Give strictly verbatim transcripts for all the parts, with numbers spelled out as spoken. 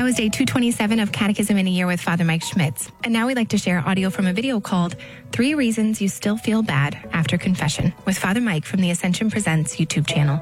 was day two twenty-seven of Catechism in a Year with Father Mike Schmitz. And now we'd like to share audio from a video called Three Reasons You Still Feel Bad After Confession with Father Mike from the Ascension Presents YouTube channel.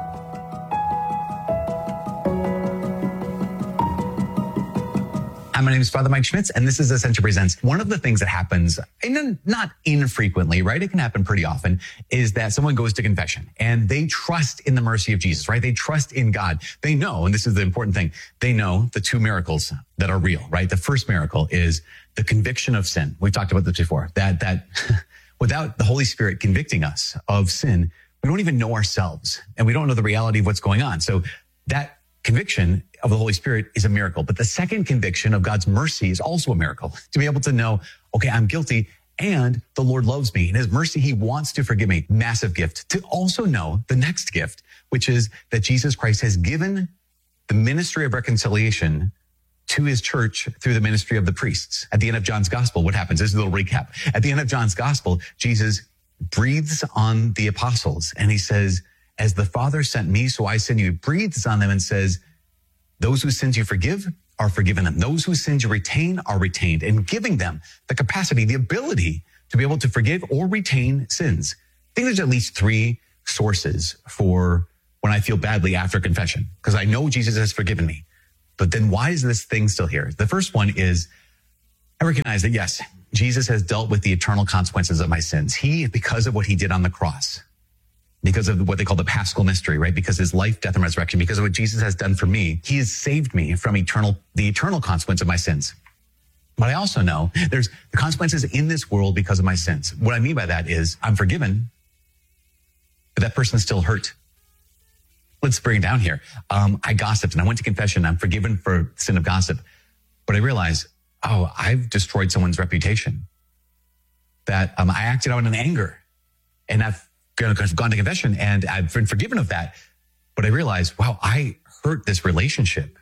Hi, my name is Father Mike Schmitz, and this is Ascension Presents. One of the things that happens, and not infrequently, right? It can happen pretty often, is that someone goes to confession and they trust in the mercy of Jesus, right? They trust in God. They know, and this is the important thing, they know the two miracles that are real, right? The first miracle is the conviction of sin. We've talked about this before, that, that without the Holy Spirit convicting us of sin, we don't even know ourselves and we don't know the reality of what's going on. So that conviction of the Holy Spirit is a miracle. But the second conviction of God's mercy is also a miracle. To be able to know, okay, I'm guilty and the Lord loves me. In his mercy, he wants to forgive me. Massive gift. To also know the next gift, which is that Jesus Christ has given the ministry of reconciliation to his church through the ministry of the priests. At the end of John's gospel, what happens? This is a little recap. At the end of John's gospel, Jesus breathes on the apostles and he says, as the Father sent me, so I send you. He breathes on them and says, those whose sins you forgive are forgiven them. Those whose sins you retain are retained, and giving them the capacity, the ability to be able to forgive or retain sins. I think there's at least three sources for when I feel badly after confession, because I know Jesus has forgiven me. But then why is this thing still here? The first one is I recognize that, yes, Jesus has dealt with the eternal consequences of my sins. He, because of what he did on the cross, because of what they call the Paschal mystery, right? Because his life, death, and resurrection, because of what Jesus has done for me, he has saved me from eternal, the eternal consequence of my sins. But I also know there's the consequences in this world because of my sins. What I mean by that is I'm forgiven, but that person's still hurt. Let's bring it down here. Um, I gossiped and I went to confession. I'm forgiven for sin of gossip, but I realized, oh, I've destroyed someone's reputation. That um, I acted out in anger, and I've I've gone to confession and I've been forgiven of that. But I realized, wow, I hurt this relationship.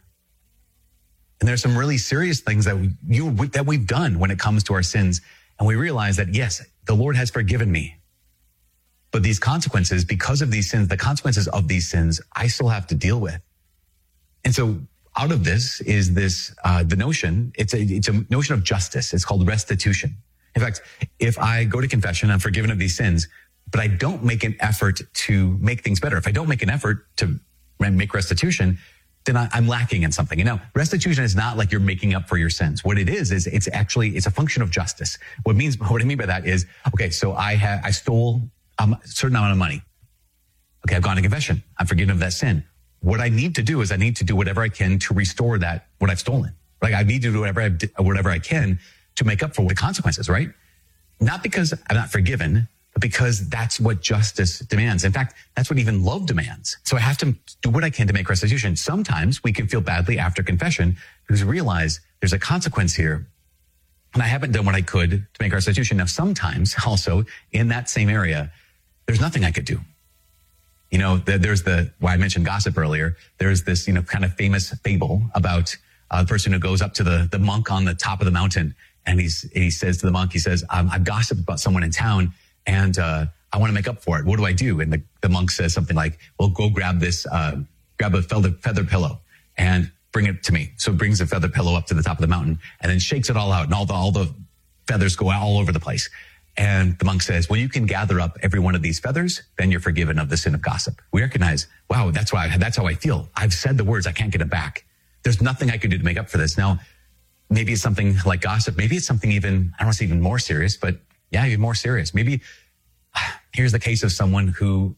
And there's some really serious things that we, you, that we've done when it comes to our sins. And we realize that, yes, the Lord has forgiven me. But these consequences, because of these sins, the consequences of these sins, I still have to deal with. And so out of this is this, uh, the notion, it's a, it's a notion of justice. It's called restitution. In fact, if I go to confession, I'm forgiven of these sins, but I don't make an effort to make things better. If I don't make an effort to make restitution, then I, I'm lacking in something. You know, restitution is not like you're making up for your sins. What it is, is it's actually, it's a function of justice. What means, what I mean by that is, okay, so I have, I stole um, a certain amount of money. Okay, I've gone to confession. I'm forgiven of that sin. What I need to do is I need to do whatever I can to restore that, what I've stolen. Like I need to do whatever I, whatever I can to make up for the consequences, right? Not because I'm not forgiven, but because that's what justice demands. In fact, that's what even love demands. So I have to do what I can to make restitution. Sometimes we can feel badly after confession because we realize there's a consequence here and I haven't done what I could to make restitution. Now, sometimes also in that same area, there's nothing I could do. You know, there's the, why I mentioned gossip earlier. There's this, you know, kind of famous fable about a person who goes up to the, the monk on the top of the mountain. And he's, he says to the monk, he says, um, I've gossiped about someone in town and uh, I want to make up for it. What do I do? And the, the monk says something like, well, go grab this, uh, grab a feather, feather pillow and bring it to me. So he brings a feather pillow up to the top of the mountain and then shakes it all out. And all the, all the feathers go out all over the place. And the monk says, when you can gather up every one of these feathers, then you're forgiven of the sin of gossip. We recognize, wow, that's why I, that's how I feel. I've said the words. I can't get it back. There's nothing I could do to make up for this. Now, maybe it's something like gossip. Maybe it's something even, I don't want to say even more serious, but yeah, even more serious. Maybe here's the case of someone who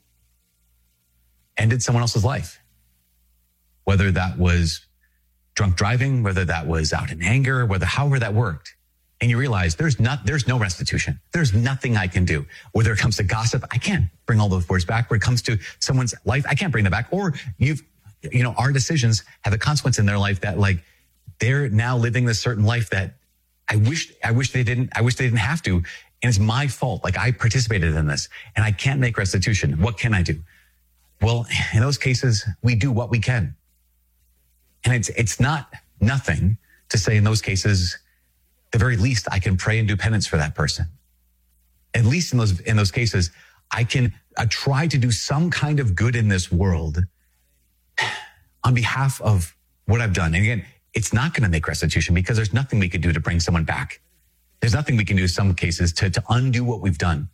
ended someone else's life, whether that was drunk driving, whether that was out in anger, whether however that worked. And you realize there's not, there's no restitution. There's nothing I can do. Whether it comes to gossip, I can't bring all those words back. When it comes to someone's life, I can't bring them back. Or you've, you know, our decisions have a consequence in their life that like they're now living this certain life that I wish, I wish they didn't, I wish they didn't have to. And it's my fault. Like I participated in this and I can't make restitution. What can I do? Well, in those cases, we do what we can. And it's, it's not nothing to say in those cases, the very least I can pray and do penance for that person. At least in those, in those cases, I can uh, try to do some kind of good in this world on behalf of what I've done. And again, it's not going to make restitution because there's nothing we could do to bring someone back. There's nothing we can do in some cases to, to undo what we've done.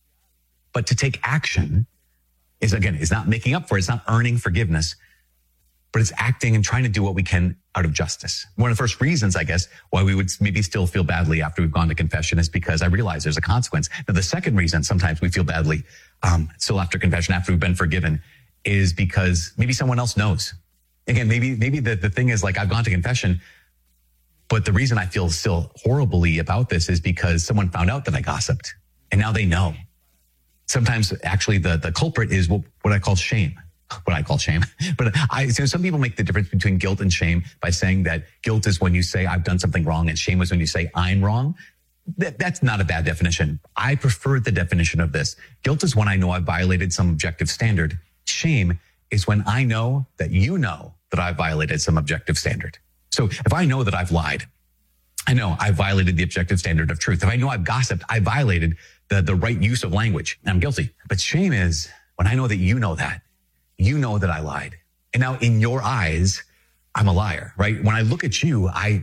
But to take action is, again, is not making up for it. It's not earning forgiveness, but it's acting and trying to do what we can out of justice. One of the first reasons, I guess, why we would maybe still feel badly after we've gone to confession is because I realize there's a consequence. Now, the second reason sometimes we feel badly um, still after confession, after we've been forgiven, is because maybe someone else knows. Again, maybe maybe the, the thing is like I've gone to confession, but the reason I feel still horribly about this is because someone found out that I gossiped, and now they know. Sometimes actually the, the culprit is what, what I call shame. What I call shame. But I, so some people make the difference between guilt and shame by saying that guilt is when you say I've done something wrong and shame is when you say I'm wrong. That, that's not a bad definition. I prefer the definition of this. Guilt is when I know I violated some objective standard. Shame is when I know that you know that I violated some objective standard. So if I know that I've lied, I know I violated the objective standard of truth. If I know I've gossiped, I violated the, the right use of language. I'm guilty. But shame is when I know that you know that. You know that I lied. And now in your eyes, I'm a liar, right? When I look at you, I,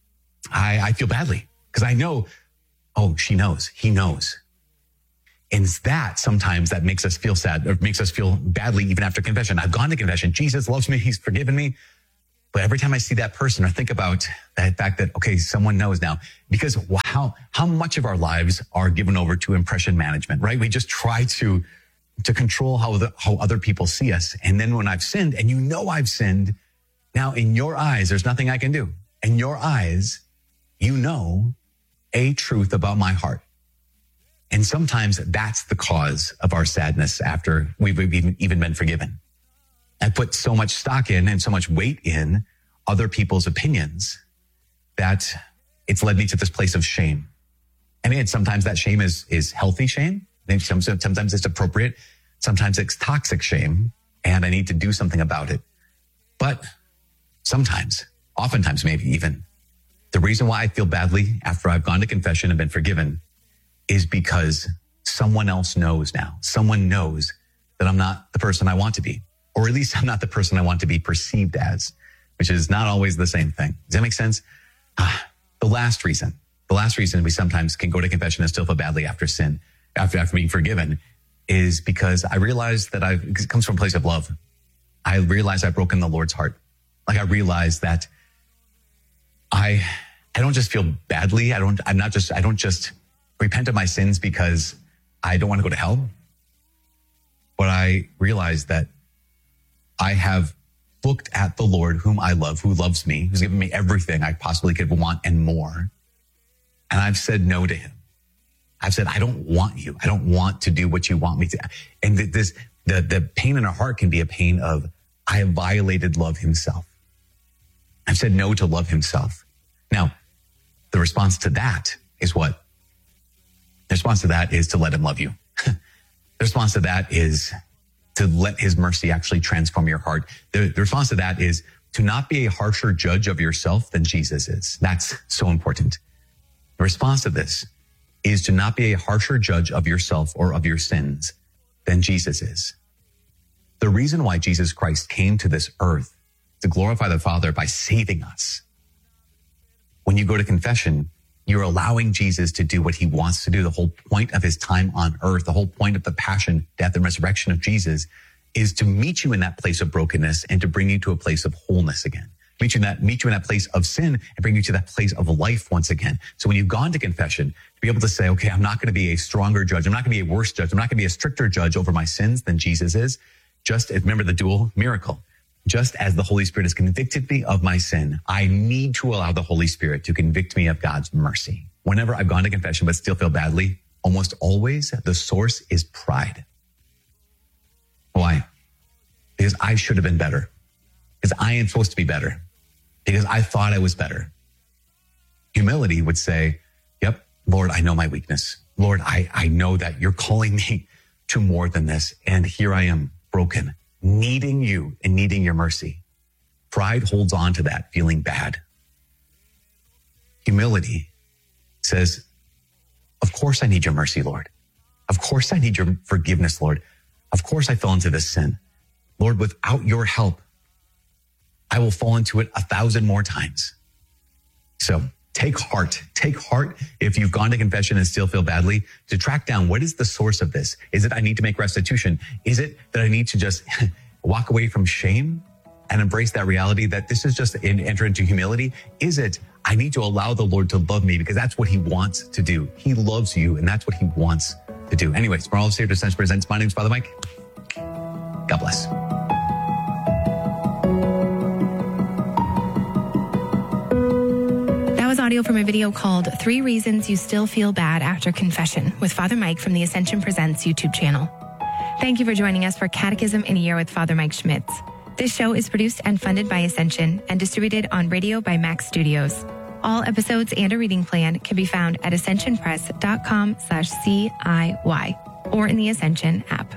I, I feel badly because I know, oh, she knows, he knows. And it's that sometimes that makes us feel sad or makes us feel badly even after confession. I've gone to confession. Jesus loves me. He's forgiven me. But every time I see that person or think about that fact that, okay, someone knows now, because how, how much of our lives are given over to impression management, right? We just try to to control how the, how other people see us. And then when I've sinned, and you know I've sinned, now in your eyes, there's nothing I can do. In your eyes, you know a truth about my heart. And sometimes that's the cause of our sadness after we've even, even been forgiven. I put so much stock in and so much weight in other people's opinions that it's led me to this place of shame. And again, sometimes that shame is, is healthy shame. Sometimes it's appropriate. Sometimes it's toxic shame, and I need to do something about it. But sometimes, oftentimes maybe even, the reason why I feel badly after I've gone to confession and been forgiven is because someone else knows now. Someone knows that I'm not the person I want to be, or at least I'm not the person I want to be perceived as, which is not always the same thing. Does that make sense? Ah, the last reason, the last reason we sometimes can go to confession and still feel badly after sin, after, after being forgiven, is because I realize that I've, it comes from a place of love. I realize I've broken the Lord's heart. Like I realize that I, I don't just feel badly. I don't, I'm not just, I don't just repent of my sins because I don't want to go to hell. But I realize that I have looked at the Lord whom I love, who loves me, who's given me everything I possibly could want and more. And I've said no to him. I've said, I don't want you. I don't want to do what you want me to. And this, the, the pain in our heart can be a pain of, I have violated love himself. I've said no to love himself. Now, the response to that is what? The response to that is to let him love you. The response to that is to let his mercy actually transform your heart. The, the response to that is to not be a harsher judge of yourself than Jesus is. That's so important. The response to this is to not be a harsher judge of yourself or of your sins than Jesus is. The reason why Jesus Christ came to this earth to glorify the Father by saving us. When you go to confession, you're allowing Jesus to do what he wants to do. The whole point of his time on earth, the whole point of the passion, death, and resurrection of Jesus is to meet you in that place of brokenness and to bring you to a place of wholeness again. Meet you in that, meet you in that place of sin and bring you to that place of life once again. So when you've gone to confession, to be able to say, okay, I'm not going to be a stronger judge. I'm not going to be a worse judge. I'm not going to be a stricter judge over my sins than Jesus is. Just remember the dual miracle. Just as the Holy Spirit has convicted me of my sin, I need to allow the Holy Spirit to convict me of God's mercy. Whenever I've gone to confession but still feel badly, almost always the source is pride. Why? Because I should have been better. Because I am supposed to be better. Because I thought I was better. Humility would say, yep, Lord, I know my weakness. Lord, I, I know that you're calling me to more than this. And here I am, broken, needing you and needing your mercy. Pride holds on to that, feeling bad. Humility says, of course I need your mercy, Lord. Of course I need your forgiveness, Lord. Of course I fell into this sin. Lord, without your help, I will fall into it a thousand more times. So take heart, take heart if you've gone to confession and still feel badly, to track down what is the source of this. Is it I need to make restitution? Is it that I need to just walk away from shame and embrace that reality that this is just an enter into humility? Is it I need to allow the Lord to love me because that's what he wants to do. He loves you and that's what he wants to do. Anyways, we're all saved. Ascension Presents. My name's Father Mike. God bless. Audio from a video called Three Reasons You Still Feel Bad After Confession with Father Mike from the Ascension Presents YouTube channel. Thank you for joining us for Catechism in a Year with Father Mike Schmitz. This show is produced and funded by Ascension and distributed on radio by Max Studios. All episodes and a reading plan can be found at ascensionpress.com slash CIY or in the Ascension app.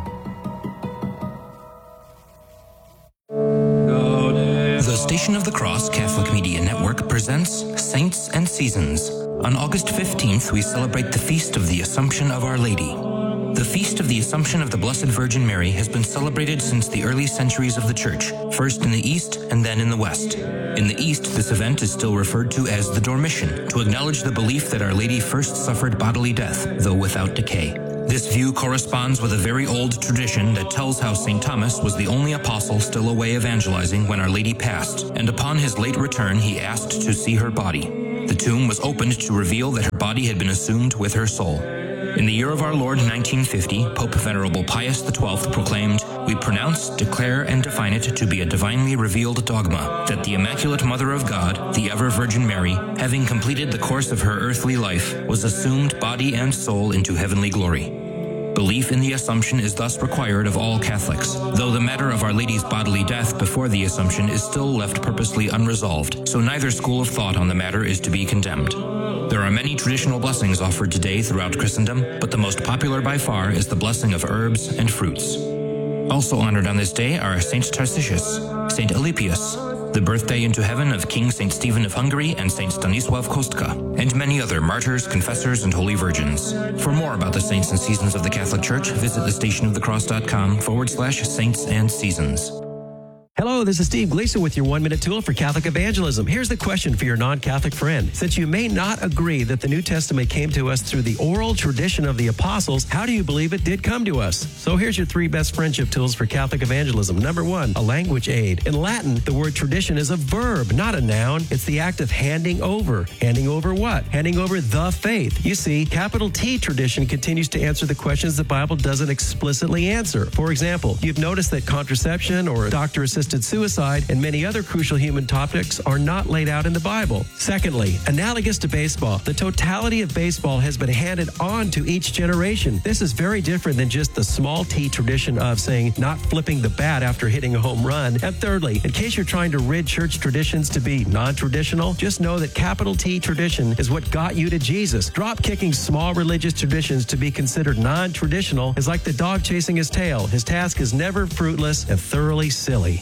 The Station of the Cross Catholic Media Network presents Saints and Seasons. On August fifteenth, we celebrate the Feast of the Assumption of Our Lady. The Feast of the Assumption of the Blessed Virgin Mary has been celebrated since the early centuries of the Church, first in the East and then in the West. In the East, this event is still referred to as the Dormition, to acknowledge the belief that Our Lady first suffered bodily death, though without decay. This view corresponds with a very old tradition that tells how Saint Thomas was the only apostle still away evangelizing when Our Lady passed, and upon his late return he asked to see her body. The tomb was opened to reveal that her body had been assumed with her soul. In the year of our Lord nineteen fifty, Pope Venerable Pius the twelfth proclaimed, "We pronounce, declare, and define it to be a divinely revealed dogma, that the Immaculate Mother of God, the ever Virgin Mary, having completed the course of her earthly life, was assumed body and soul into heavenly glory." Belief in the Assumption is thus required of all Catholics, though the matter of Our Lady's bodily death before the Assumption is still left purposely unresolved, so neither school of thought on the matter is to be condemned. There are many traditional blessings offered today throughout Christendom, but the most popular by far is the blessing of herbs and fruits. Also honored on this day are Saint Tarcisius, Saint Alypius, the birthday into heaven of King Saint Stephen of Hungary and Saint Stanisław Kostka, and many other martyrs, confessors, and holy virgins. For more about the saints and seasons of the Catholic Church, visit thestationofthecross.com forward slash saints and seasons. Hello, this is Steve Gleason with your one-minute tool for Catholic evangelism. Here's the question for your non-Catholic friend. Since you may not agree that the New Testament came to us through the oral tradition of the apostles, how do you believe it did come to us? So here's your three best friendship tools for Catholic evangelism. Number one, a language aid. In Latin, the word tradition is a verb, not a noun. It's the act of handing over. Handing over what? Handing over the faith. You see, capital T tradition continues to answer the questions the Bible doesn't explicitly answer. For example, you've noticed that contraception or doctor-assisted suicide and many other crucial human topics are not laid out in the Bible. Secondly, analogous to baseball, the totality of baseball has been handed on to each generation. This is very different than just the small t tradition of saying not flipping the bat after hitting a home run. And thirdly, in case you're trying to rid church traditions to be non-traditional, just know that capital T tradition is what got you to Jesus. Drop kicking small religious traditions to be considered non-traditional is like the dog chasing his tail. His task is never fruitless and thoroughly silly.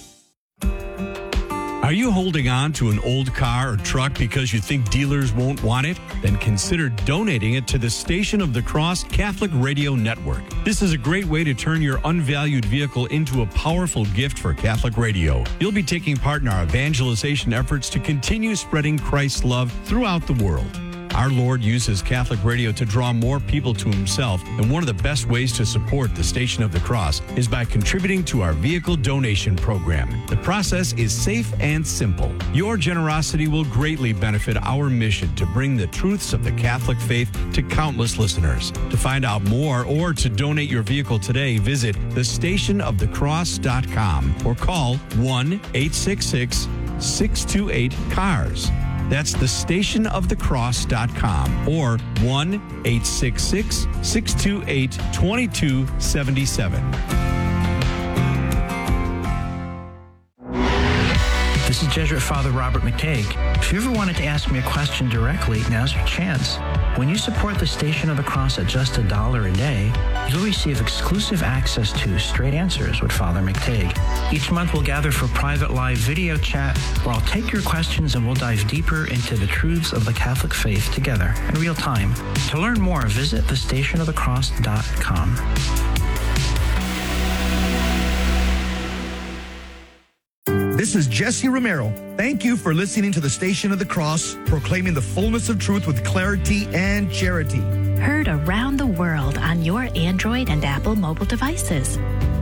Are you holding on to an old car or truck because you think dealers won't want it? Then consider donating it to the Station of the Cross Catholic Radio Network. This is a great way to turn your unvalued vehicle into a powerful gift for Catholic radio. You'll be taking part in our evangelization efforts to continue spreading Christ's love throughout the world. Our Lord uses Catholic radio to draw more people to himself, and one of the best ways to support the Station of the Cross is by contributing to our vehicle donation program. The process is safe and simple. Your generosity will greatly benefit our mission to bring the truths of the Catholic faith to countless listeners. To find out more or to donate your vehicle today, visit the station of the cross dot com or call one eight six six, six two eight, C A R S. That's the station of the cross dot com or one eight six six, six two eight, two two seven seven. This is Jesuit Father Robert McTague. If you ever wanted to ask me a question directly, now's your chance. When you support the Station of the Cross at just a dollar a day, you'll receive exclusive access to Straight Answers with Father McTague. Each month we'll gather for private live video chat where I'll take your questions and we'll dive deeper into the truths of the Catholic faith together in real time. To learn more, visit the station of the cross dot com. This This is Jesse Romero. Thank you for listening to the Station of the Cross, proclaiming the fullness of truth with clarity and charity. Heard around the world on your Android and Apple mobile devices.